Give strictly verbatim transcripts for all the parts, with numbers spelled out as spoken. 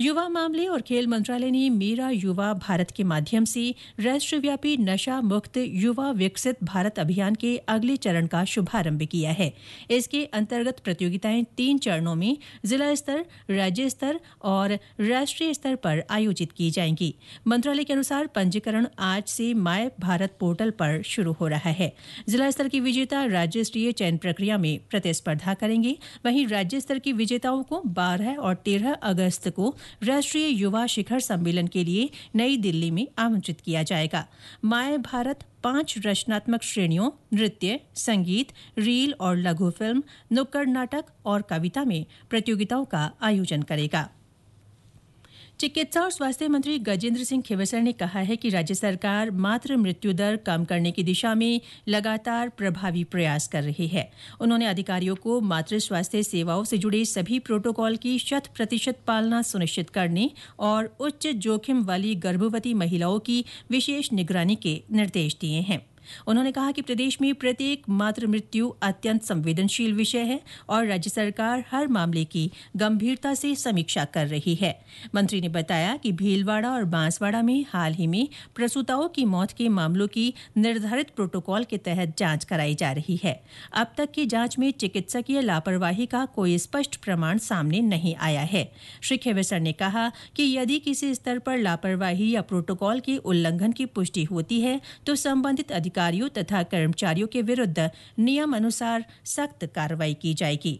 युवा मामले और खेल मंत्रालय ने मेरा युवा भारत के माध्यम से राष्ट्रव्यापी नशा मुक्त युवा विकसित भारत अभियान के अगले चरण का शुभारंभ किया है। इसके अंतर्गत प्रतियोगिताएं तीन चरणों में जिला स्तर, राज्य स्तर और राष्ट्रीय स्तर पर आयोजित की जाएंगी। मंत्रालय के अनुसार पंजीकरण आज से माय भारत पोर्टल पर शुरू हो रहा है। जिला स्तर की विजेता राज्य स्तरीय चयन प्रक्रिया में प्रतिस्पर्धा करेंगे। वहीं राज्य स्तर की विजेताओं को बारह और तेरह अगस्त को राष्ट्रीय युवा शिखर सम्मेलन के लिए नई दिल्ली में आमंत्रित किया जाएगा। माय भारत पांच रचनात्मक श्रेणियों नृत्य, संगीत, रील और लघु फिल्म, नुक्कड़ नाटक और कविता में प्रतियोगिताओं का आयोजन करेगा। चिकित्सा और स्वास्थ्य मंत्री गजेंद्र सिंह खींवसर ने कहा है कि राज्य सरकार मातृ मृत्यु दर कम करने की दिशा में लगातार प्रभावी प्रयास कर रही है। उन्होंने अधिकारियों को मातृ स्वास्थ्य सेवाओं से जुड़े सभी प्रोटोकॉल की शत प्रतिशत पालना सुनिश्चित करने और उच्च जोखिम वाली गर्भवती महिलाओं की विशेष निगरानी के निर्देश दिए हैं। उन्होंने कहा कि प्रदेश में प्रत्येक मातृ मृत्यु अत्यंत संवेदनशील विषय है और राज्य सरकार हर मामले की गंभीरता से समीक्षा कर रही है। मंत्री ने बताया कि भीलवाड़ा और बांसवाड़ा में हाल ही में प्रसूताओं की मौत के मामलों की निर्धारित प्रोटोकॉल के तहत जांच कराई जा रही है। अब तक की जांच में चिकित्सकीय लापरवाही का कोई स्पष्ट प्रमाण सामने नहीं आया है। श्री खींवसर ने कहा कि यदि किसी स्तर पर लापरवाही या प्रोटोकॉल के उल्लंघन की पुष्टि होती है तो संबंधित अधिकारियों तथा कर्मचारियों के विरुद्ध नियम अनुसार सख्त कार्रवाई की जाएगी।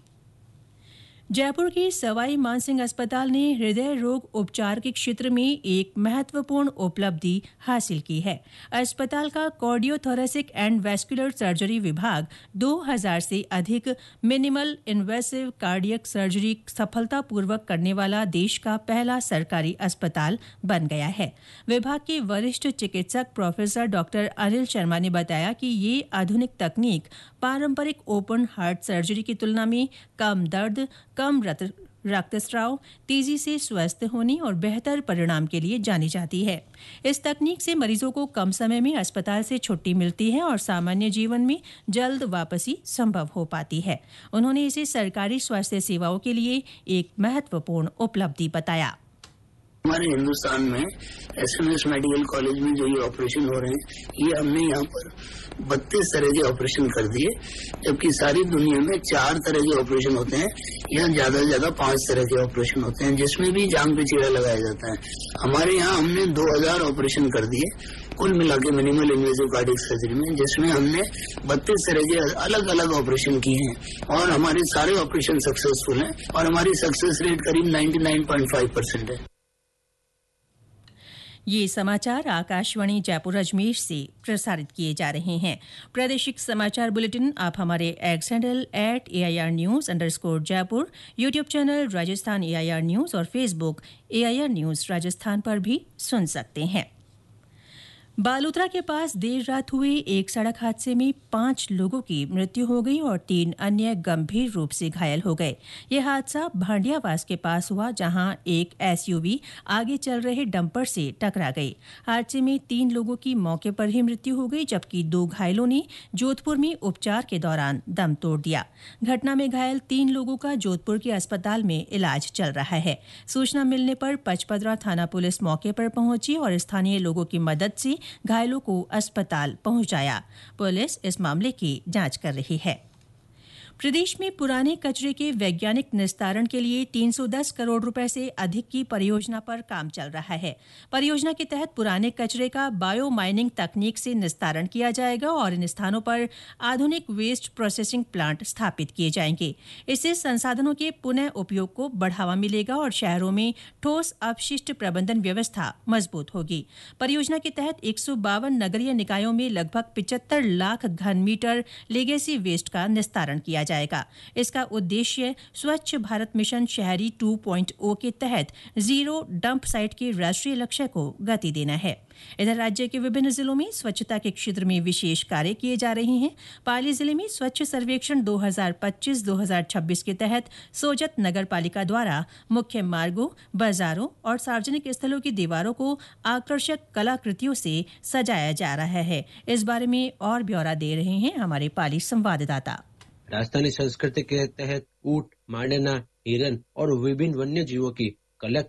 जयपुर के सवाई मानसिंह अस्पताल ने हृदय रोग उपचार के क्षेत्र में एक महत्वपूर्ण उपलब्धि हासिल की है। अस्पताल का कार्डियोथोरेसिक एंड वैस्कुलर सर्जरी विभाग दो हज़ार से अधिक मिनिमल इन्वेसिव कार्डियक सर्जरी सफलतापूर्वक करने वाला देश का पहला सरकारी अस्पताल बन गया है। विभाग के वरिष्ठ चिकित्सक प्रोफेसर डॉक्टर अनिल शर्मा ने बताया कि ये आधुनिक तकनीक पारंपरिक ओपन हार्ट सर्जरी की तुलना में कम दर्द, कम रक्तस्राव, तेजी से स्वस्थ होने और बेहतर परिणाम के लिए जानी जाती है। इस तकनीक से मरीजों को कम समय में अस्पताल से छुट्टी मिलती है और सामान्य जीवन में जल्द वापसी संभव हो पाती है। उन्होंने इसे सरकारी स्वास्थ्य सेवाओं के लिए एक महत्वपूर्ण उपलब्धि बताया। हमारे हिंदुस्तान में एसएमएस मेडिकल कॉलेज में जो ये ऑपरेशन हो रहे हैं, ये हमने यहाँ पर बत्तीस तरह के ऑपरेशन कर दिए, जबकि सारी दुनिया में चार तरह के ऑपरेशन होते हैं। यहाँ ज्यादा से ज्यादा पांच तरह के ऑपरेशन होते हैं, जिसमें भी जांघ पे चीरा लगाया जाता है। हमारे यहाँ हमने दो हज़ार ऑपरेशन कर दिए कुल मिला के मिनिमल इन्वेसिव कार्डियक सर्जरी में, जिसमें हमने बत्तीस तरह के अलग अलग ऑपरेशन किए हैं और हमारे सारे ऑपरेशन सक्सेसफुल हैं और हमारी सक्सेस रेट करीब निन्यानवे पॉइंट पाँच परसेंट है। ये समाचार आकाशवाणी जयपुर अजमेर से प्रसारित किए जा रहे हैं। प्रादेशिक समाचार बुलेटिन आप हमारे x handle at A I R news under score Jaipur, YouTube channel Rajasthan A I R news और Facebook A I R news Rajasthan पर भी सुन सकते हैं। बालोतरा के पास देर रात हुए एक सड़क हादसे में पांच लोगों की मृत्यु हो गई और तीन अन्य गंभीर रूप से घायल हो गए। यह हादसा भांडियावास के पास हुआ, जहां एक एसयूवी आगे चल रहे डंपर से टकरा गई। हादसे में तीन लोगों की मौके पर ही मृत्यु हो गई, जबकि दो घायलों ने जोधपुर में उपचार के दौरान दम तोड़ दिया। घटना में घायल तीन लोगों का जोधपुर के अस्पताल में इलाज चल रहा है। सूचना मिलने पर पचपदरा थाना पुलिस मौके पर पहुंची और स्थानीय लोगों की मदद से घायलों को अस्पताल पहुंचाया। पुलिस इस मामले की जांच कर रही है। प्रदेश में पुराने कचरे के वैज्ञानिक निस्तारण के लिए तीन सौ दस करोड़ रुपए से अधिक की परियोजना पर काम चल रहा है। परियोजना के तहत पुराने कचरे का बायो माइनिंग तकनीक से निस्तारण किया जाएगा और इन स्थानों पर आधुनिक वेस्ट प्रोसेसिंग प्लांट स्थापित किए जाएंगे। इससे संसाधनों के पुनः उपयोग को बढ़ावा मिलेगा और शहरों में ठोस अपशिष्ट प्रबंधन व्यवस्था मजबूत होगी। परियोजना के तहत एक सौ बावन नगरीय निकायों में लगभग पिचहत्तर लाख घन मीटर लेगेसी वेस्ट का निस्तारण किया जाएगा। इसका उद्देश्य स्वच्छ भारत मिशन शहरी टू पॉइंट ओ के तहत जीरो डंप साइट के राष्ट्रीय लक्ष्य को गति देना है। इधर राज्य के विभिन्न जिलों में स्वच्छता के क्षेत्र में विशेष कार्य किए जा रहे हैं। पाली जिले में स्वच्छ सर्वेक्षण दो हज़ार पच्चीस दो हज़ार छब्बीस के तहत सोजत नगर पालिका द्वारा मुख्य मार्गों, बाजारों और सार्वजनिक स्थलों की दीवारों को आकर्षक कलाकृतियों से सजाया जा रहा है। इस बारे में और ब्यौरा दे रहे हैं हमारे पाली संवाददाता। राजस्थानी संस्कृति के तहत ऊंट, मांडना, हिरन और विभिन्न वन्य जीवों की कला